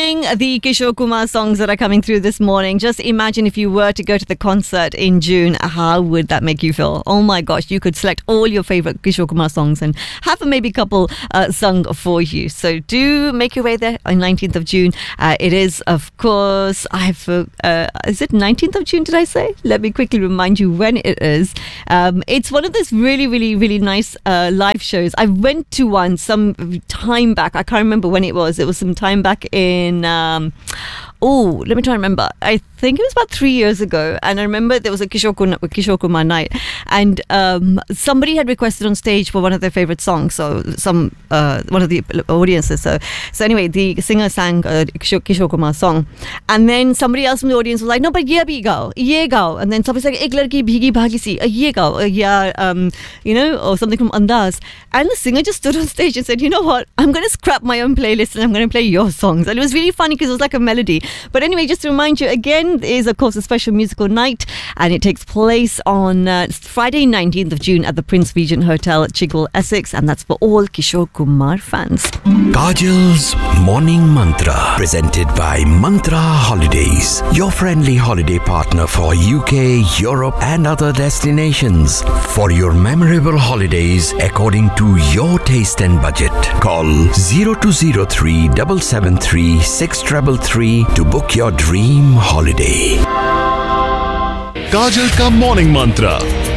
loving the Kishore Kumar songs that are coming through this morning. Just imagine if you were to go to the concert in June, how would that make you feel? Oh my gosh, you could select all your favorite Kishore Kumar songs and have maybe a couple sung for you. So do make your way there on 19th of June. It is, of course, is it 19th of June, did I say? Let me quickly remind you when it is. It's one of those really, really, really nice live shows. I went to one some time back. I can't remember when it was. It was some time back in let me try and remember. I think it was about 3 years ago, and I remember there was a Kishore Kumar night, and somebody had requested on stage for one of their favorite songs. So one of the audiences. So anyway, the singer sang a Kishore Kumar song, and then somebody else from the audience was like, "No, but ye gao," and then somebody said, "Ek ladki bhigi bhagi si, ye gao," or something from Andaz, and the singer just stood on stage and said, "You know what? I'm going to scrap my own playlist and I'm going to play your songs." And it was really funny because it was like a melody. But anyway, just to remind you again, there is of course a special musical night, and it takes place on Friday 19th of June at the Prince Regent Hotel at Chigwell, Essex, and that's for all Kishore Kumar fans. Kajal's Morning Mantra, presented by Mantra Holidays, your friendly holiday partner for UK, Europe and other destinations. For your memorable holidays according to your taste and budget, call 0203 773 6333 to book your dream holiday. काजल का morning मंत्र